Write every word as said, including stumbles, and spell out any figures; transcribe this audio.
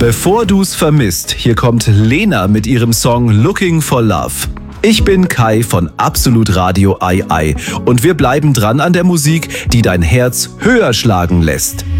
Bevor du's vermisst, hier kommt Lena mit ihrem Song Looking for Love. Ich bin Kai von Absolut Radio Ei Ei und wir bleiben dran an der Musik, die dein Herz höher schlagen lässt.